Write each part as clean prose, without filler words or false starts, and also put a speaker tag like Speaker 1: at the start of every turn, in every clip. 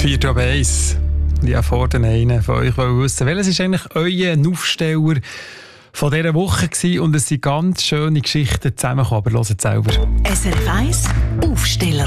Speaker 1: 4 ab 1. Ich habe vor den einen von euch wissen, welches ist eigentlich euer Aufsteller von dieser Woche gewesen? Und es sind ganz schöne Geschichten zusammengekommen, aber hört es selber.
Speaker 2: SRF 1 Aufsteller.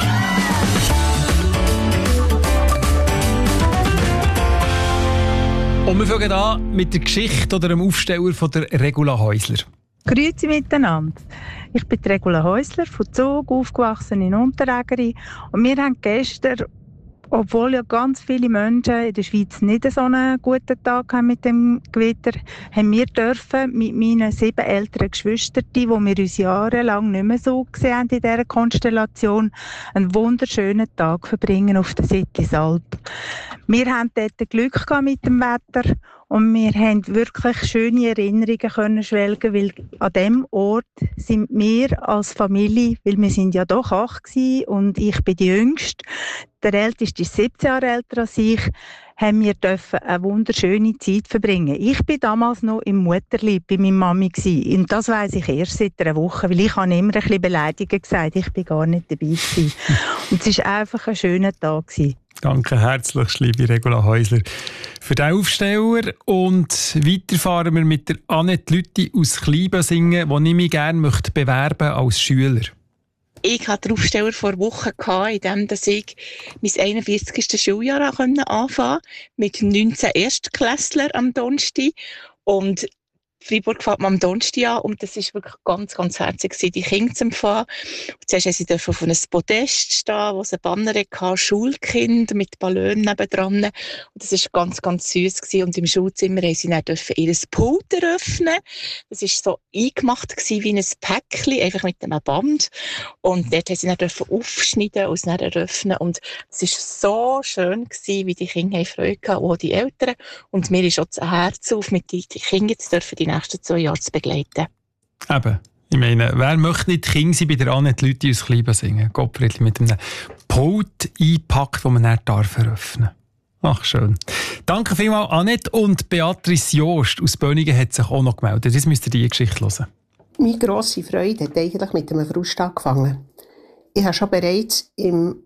Speaker 1: Und wir fangen an mit der Geschichte oder dem Aufsteller von der Regula Häusler.
Speaker 3: Grüezi miteinander. Ich bin Regula Häusler, von Zug, aufgewachsen in Unterägeri. Und wir haben gestern, obwohl ja ganz viele Menschen in der Schweiz nicht so einen guten Tag haben mit dem Gewitter, haben wir dürfen mit meinen 7 älteren Geschwistern, die wir uns jahrelang nicht mehr so gesehen haben in dieser Konstellation, einen wunderschönen Tag verbringen auf der Sittlisalp. Wir haben dort Glück gehabt mit dem Wetter und wir haben wirklich schöne Erinnerungen können schwelgen, weil an diesem Ort sind wir als Familie, weil wir sind ja doch 8 gewesen und ich bin die Jüngste, der Älteste ist 17 Jahre älter als ich, haben wir dürfen eine wunderschöne Zeit verbringen. Ich bin damals noch im Mutterleib bei meiner Mami gewesen. Und das weiss ich erst seit einer Woche, weil ich habe immer ein bisschen beleidigend gesagt, ich bin gar nicht dabei gewesen. Und es war einfach ein schöner Tag gewesen.
Speaker 1: Danke herzlich, liebe Regula Häusler, für den Aufsteller. Und weiter fahren wir mit der Annette Lüthi aus Kleinbasingen, die ich mich gerne bewerben als Schüler.
Speaker 4: Ich hatte den Aufsteller vor Wochen, indem ich mein 41. Schuljahr anfangen konnte, mit 19 Erstklässlern am Donnerstag. Und Freiburg fährt man am Donnerstag an und das war wirklich ganz, ganz herzig, die Kinder zu empfangen. Zuerst durften sie auf einem Podest stehen, wo es ein Banner hatte, Schulkind mit Ballon nebendran. Und das war ganz, ganz süß gewesen. Und im Schulzimmer durften sie dann ihr Pult eröffnen. Das war so eingemacht wie ein Päckchen, einfach mit einem Band. Und dort durften sie dann aufschneiden und es dann eröffnen. Und es war so schön gewesen, wie die Kinder Freude hatten, auch die Eltern. Und mir ist auch das Herz auf, mit den Kindern jetzt dürfen die nächsten 2 Jahre zu begleiten.
Speaker 1: Eben. Ich meine, wer möchte nicht Kind sein bei der Annette Lüthi aus Kleinbasingen? Gottfried mit einem Pult eingepackt, den man dann eröffnen darf. Ach, schön. Danke vielmals, Annette. Und Beatrice Joost aus Böningen hat sich auch noch gemeldet. Jetzt müsst ihr die Geschichte hören.
Speaker 5: Meine grosse Freude hat eigentlich mit einem Frust angefangen. Ich habe schon bereits im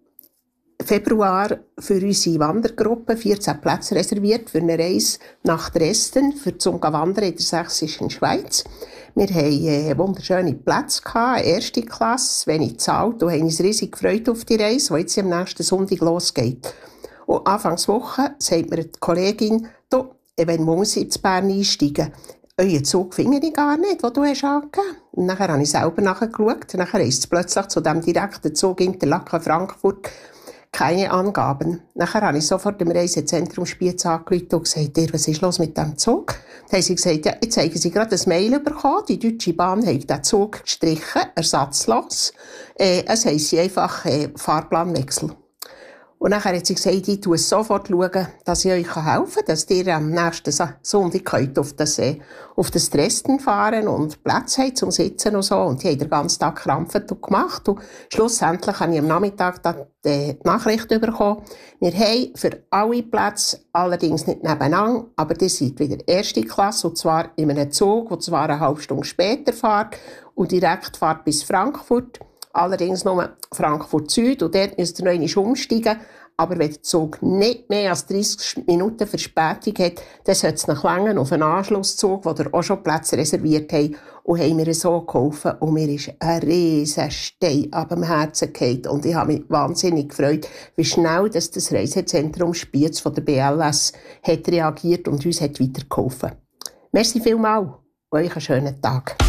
Speaker 5: Februar für unsere Wandergruppe 14 Plätze reserviert für eine Reise nach Dresden, zum Wandern in der sächsischen Schweiz. Wir hatten wunderschöne Plätze, erste Klasse, wenig gezahlt und haben uns riesig gefreut auf die Reise, die jetzt am nächsten Sonntag losgeht. Und Anfangswoche sagt mir die Kollegin, du, wenn muss ich in Bern einsteigen? Euren Zug finde ich gar nicht, den du hast angegeben. Und dann habe ich selber nachgeschaut. Dann heisst es plötzlich zu dem direkten Zug Interlaken-Frankfurt keine Angaben. Nachher habe ich sofort im Reisezentrum Spiez angerufen und gesagt, was ist los mit diesem Zug? Dann haben sie gesagt, ja, jetzt haben sie gerade ein Mail bekommen, die Deutsche Bahn hat den Zug gestrichen, ersatzlos. Es heisst einfach Fahrplanwechsel. Und dann hat sie gesagt, ich schaue sofort, dass ich euch helfen kann, dass ihr am nächsten Sonntag könnt auf das Dresden fahren und Platz habt zum Sitzen und so. Und die haben den ganzen Tag krampfend und gemacht. Und schlussendlich habe ich am Nachmittag die Nachricht bekommen. Wir haben für alle Plätze, allerdings nicht nebeneinander, aber die sind wieder erste Klasse, und zwar in einem Zug, der zwar eine halbe Stunde später fährt und direkt fährt bis Frankfurt. Allerdings nur Frankfurt Süd und dort müsst ihr noch einmal umsteigen. Aber wenn der Zug nicht mehr als 30 Minuten Verspätung hat, dann sollte es noch länger auf einen Anschlusszug, wo ihr auch schon Plätze reserviert habt. Und haben mir so geholfen. Und mir ist ein riesen Stein ab dem Herzen gefallen. Und ich habe mich wahnsinnig gefreut, wie schnell das Reisezentrum Spiez von der BLS hat reagiert und uns hat weitergeholfen. Merci vielmals und euch einen schönen Tag.